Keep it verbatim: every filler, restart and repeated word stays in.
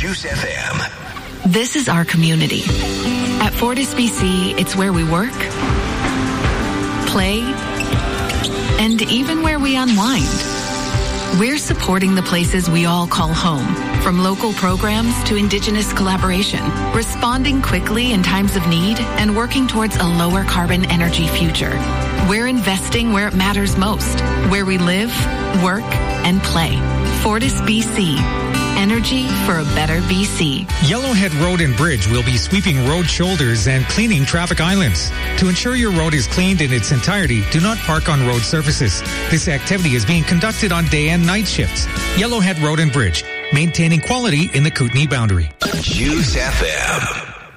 Juice F M. This is our community. At Fortis B C, it's where we work, play, and even where we unwind. We're supporting the places we all call home, from local programs to Indigenous collaboration, responding quickly in times of need and working towards a lower carbon energy future. We're investing where it matters most, where we live, work, and play. Fortis B C. Energy for a better B C. Yellowhead Road and Bridge will be sweeping road shoulders and cleaning traffic islands. To ensure your road is cleaned in its entirety, do not park on road surfaces. This activity is being conducted on day and night shifts. Yellowhead Road and Bridge, maintaining quality in the Kootenay boundary. Juice F M.